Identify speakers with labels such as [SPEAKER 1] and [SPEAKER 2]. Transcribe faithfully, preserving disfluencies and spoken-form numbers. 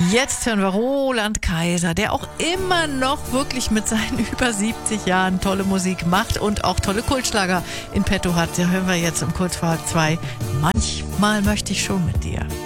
[SPEAKER 1] Jetzt hören wir Roland Kaiser, der auch immer noch wirklich mit seinen über siebzig Jahren tolle Musik macht und auch tolle Kultschlager in petto hat. Da hören wir jetzt um kurz vor halb zwei. Manchmal möchte ich schon mit dir.